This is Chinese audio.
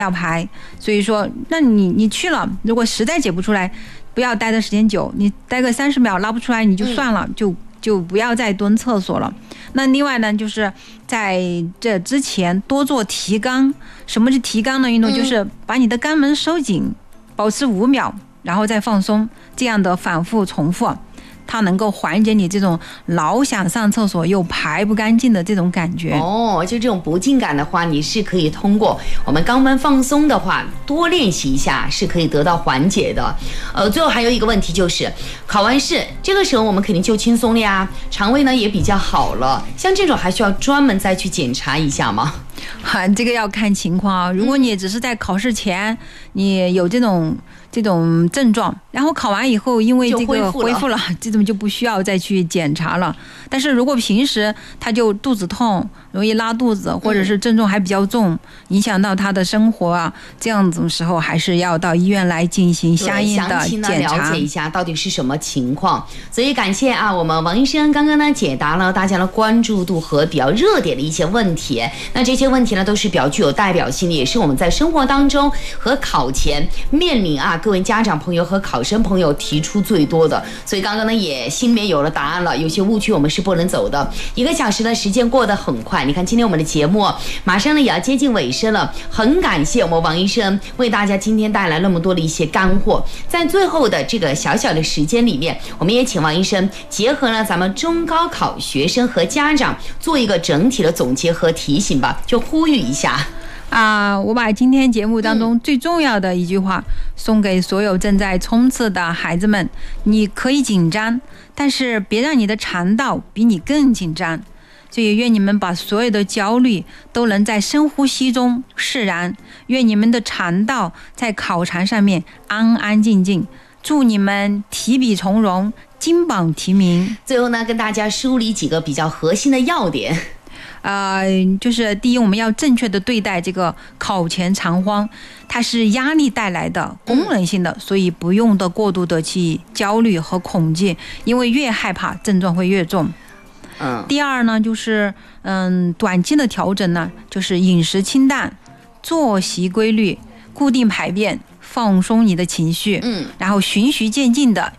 要排。所以说，那你去了，如果实在解不出来，不要待的时间久，你待个30秒拉不出来你就算了，就不要再蹲厕所了。那另外呢，就是在这之前多做提肛。什么是提肛的运动？就是把你的肛门收紧，保持5秒，然后再放松，这样的反复重复，它能够缓解你这种老想上厕所又排不干净的这种感觉。 就这种不尽感的话，你是可以通过我们肛门放松的话，多练习一下是可以得到缓解的。最后还有一个问题就是，考完试这个时候我们肯定就轻松了呀，肠胃呢也比较好了，像这种还需要专门再去检查一下吗？ 这个要看情况啊。如果你只是在考试前你有这种症状，然后考完以后因为这个恢复了，这种就不需要再去检查了。但是如果平时他就肚子痛，容易拉肚子，或者是症状还比较重，影响到他的生活啊，这样子的时候还是要到医院来进行相应的检查， 了解一下到底是什么情况。所以感谢我们王医生刚刚呢解答了大家的关注度和比较热点的一些问题。那这些问题呢都是比较具有代表性的，也是我们在生活当中和考前面临各位家长朋友和考生朋友提出最多的。所以刚刚呢也心里面有了答案了，有些误区我们是不能走的。1个小时的时间过得很快，你看今天我们的节目马上呢也要接近尾声了，很感谢我们王医生为大家今天带来那么多的一些干货。在最后的这个小小的时间里面，我们也请王医生结合了咱们中高考学生和家长做一个整体的总结和提醒吧，就呼吁一下我把今天节目当中最重要的一句话送给所有正在冲刺的孩子们：你可以紧张，但是别让你的肠道比你更紧张。所以愿你们把所有的焦虑都能在深呼吸中释然，愿你们的肠道在考场上面安安静静，祝你们提笔从戎，金榜题名。 最后呢，跟大家梳理几个比较核心的要点。 就是第一，我们要正确的对待这个考前肠慌，它是压力带来的功能性的，所以不用的过度的去焦虑和恐惧，因为越害怕症状会越重。第二呢，就是短期的调整呢，就是饮食清淡，作息规律，固定排便，放松你的情绪，然后循序渐进的